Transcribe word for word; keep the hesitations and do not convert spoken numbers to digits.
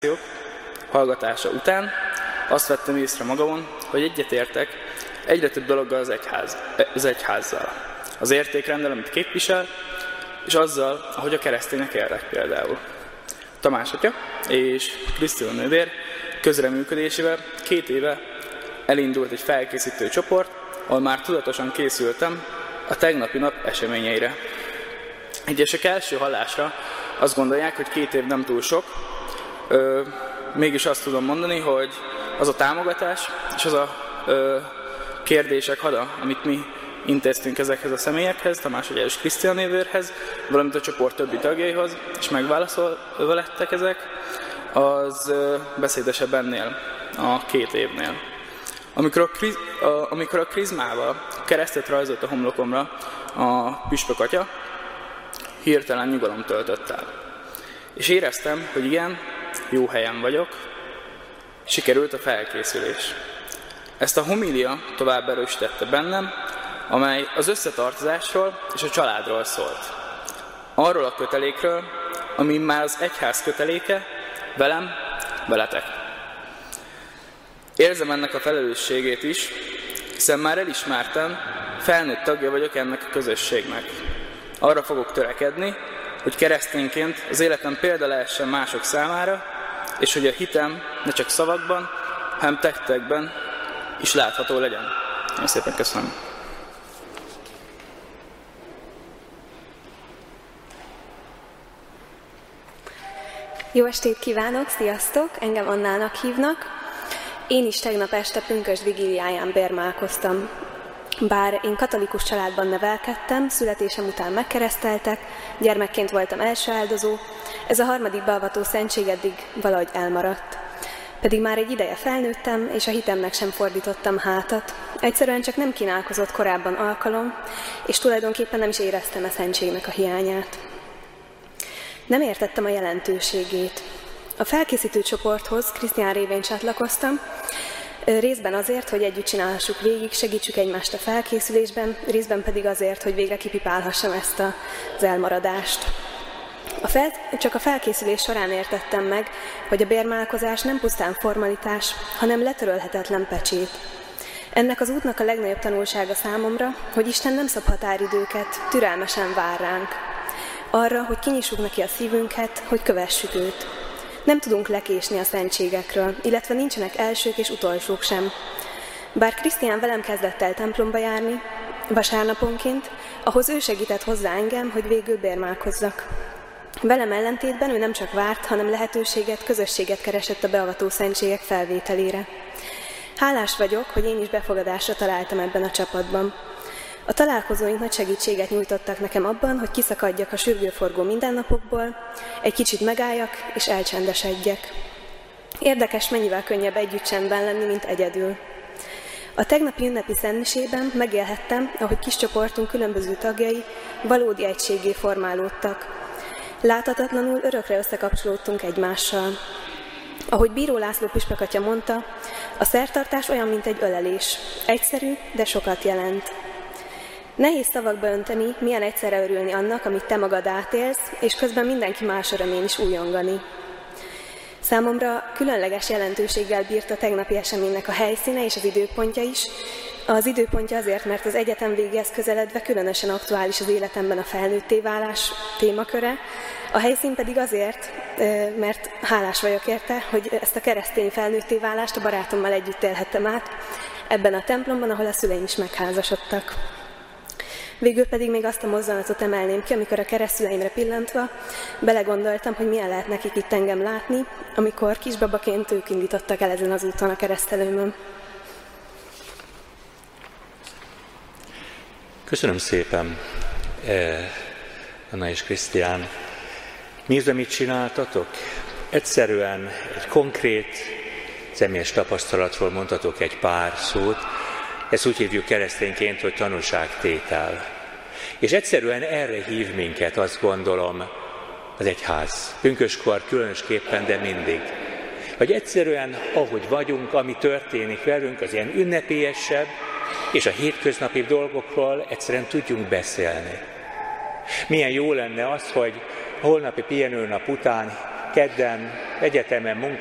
hallgatása után azt vettem észre magamon, hogy egyetértek egyre több dologgal az, egyház, az egyházzal. Az értékrenddel, amit képvisel, és azzal, ahogy a keresztények élnek például. Tamás atya és Krisztina nővér közreműködésével két éve elindult egy felkészítő csoport, ahol már tudatosan készültem a tegnapi nap eseményeire. Egyesek első hallásra azt gondolják, hogy két év nem túl sok, ö, mégis azt tudom mondani, hogy az a támogatás és az a ö, kérdések hada, amit mi intéztünk ezekhez a személyekhez, Tamás atya és Krisztina nővérhez, valamint a csoport többi tagjaihoz, és megválaszolva lettek ezek, az ö, beszédesebb ennél a két évnél. Amikor a, kriz, a, amikor a krizmával keresztet rajzolt a homlokomra a püspök atya, hirtelen nyugalom töltött el. És éreztem, hogy igen, jó helyen vagyok, sikerült a felkészülés. Ezt a homília tovább erősítette bennem, amely az összetartozásról és a családról szólt. Arról a kötelékről, ami már az egyház köteléke, velem, veletek. Érzem ennek a felelősségét is, hiszen már elismertem, felnőtt tagja vagyok ennek a közösségnek. Arra fogok törekedni, hogy keresztényként az életem példa lehessen mások számára, és hogy a hitem ne csak szavakban, hanem tettekben is látható legyen. Én szépen köszönöm. Jó estét kívánok, sziasztok! Engem Annának hívnak. Én is tegnap este pünkösd vigíliáján bérmálkoztam. Bár én katolikus családban nevelkedtem, születésem után megkereszteltek, gyermekként voltam első áldozó, ez a harmadik beavató szentség eddig valahogy elmaradt. Pedig már egy ideje felnőttem, és a hitemnek sem fordítottam hátat. Egyszerűen csak nem kínálkozott korábban alkalom, és tulajdonképpen nem is éreztem a szentségnek a hiányát. Nem értettem a jelentőségét. A felkészítő csoporthoz Krisztián révén csatlakoztam, részben azért, hogy együtt csinálhassuk végig, segítsük egymást a felkészülésben, részben pedig azért, hogy végre kipipálhassam ezt az elmaradást. A fel, csak a felkészülés során értettem meg, hogy a bérmálkozás nem pusztán formalitás, hanem letörölhetetlen pecsét. Ennek az útnak a legnagyobb tanulsága számomra, hogy Isten nem szab határidőket, türelmesen vár ránk. Arra, hogy kinyissuk neki a szívünket, hogy kövessük őt. Nem tudunk lekésni a szentségekről, illetve nincsenek elsők és utolsók sem. Bár Krisztián velem kezdett el templomba járni, vasárnaponként, ahhoz ő segített hozzá engem, hogy végül bérmálkozzak. Velem ellentétben ő nem csak várt, hanem lehetőséget, közösséget keresett a beavató szentségek felvételére. Hálás vagyok, hogy én is befogadásra találtam ebben a csapatban. A találkozóink nagy segítséget nyújtottak nekem abban, hogy kiszakadjak a sürgőforgó mindennapokból, egy kicsit megálljak és elcsendesedjek. Érdekes, mennyivel könnyebb együtt csendben lenni, mint egyedül. A tegnapi ünnepi szentmisében megélhettem, ahogy kis csoportunk különböző tagjai valódi egységgé formálódtak. Láthatatlanul örökre összekapcsolódtunk egymással. Ahogy Bíró László püspök atya mondta, a szertartás olyan, mint egy ölelés. Egyszerű, de sokat jelent. Nehéz szavakba önteni, milyen egyszerre örülni annak, amit te magad átélsz, és közben mindenki más örömén is újongani. Számomra különleges jelentőséggel bírt a tegnapi eseménynek a helyszíne és az időpontja is. Az időpontja azért, mert az egyetem végéhez közeledve különösen aktuális az életemben a felnőtté válás témaköre. A helyszín pedig azért, mert hálás vagyok érte, hogy ezt a keresztény felnőtté válást a barátommal együtt élhettem át, ebben a templomban, ahol a szüleim is megházasodtak. Végül pedig még azt a mozzanatot emelném ki, amikor a keresztszüleimre pillantva belegondoltam, hogy milyen lehet nekik itt engem látni, amikor kisbabaként ők indítottak el ezen az úton a keresztelőmön. Köszönöm szépen, Anna és Krisztián. Nézve, mit csináltatok? Egyszerűen egy konkrét, személyes tapasztalatról mondhatok egy pár szót. Ezt úgy hívjuk keresztényként, hogy tanúságtétel. És egyszerűen erre hív minket, azt gondolom, az egyház. Pünköskor különösképpen, de mindig. Hogy egyszerűen, ahogy vagyunk, ami történik velünk, az ilyen ünnepélyesebb, és a hétköznapi dolgokról egyszerűen tudjunk beszélni. Milyen jó lenne az, hogy holnapi pihenőnap után kedden egyetemen,